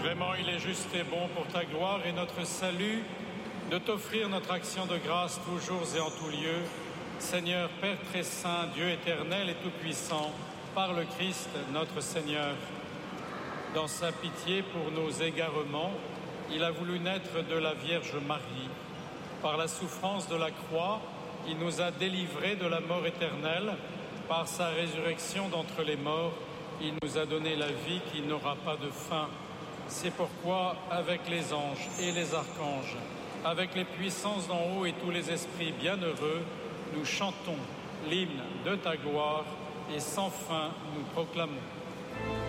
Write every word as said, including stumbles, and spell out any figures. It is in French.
Vraiment, il est juste et bon pour ta gloire et notre salut de t'offrir notre action de grâce toujours et en tout lieu. Seigneur, Père très saint, Dieu éternel et tout-puissant, par le Christ notre Seigneur. Dans sa pitié pour nos égarements, il a voulu naître de la Vierge Marie. Par la souffrance de la croix, il nous a délivrés de la mort éternelle. Par sa résurrection d'entre les morts, il nous a donné la vie qui n'aura pas de fin. C'est pourquoi, avec les anges et les archanges, avec les puissances d'en haut et tous les esprits bienheureux, nous chantons l'hymne de ta gloire et sans fin nous proclamons.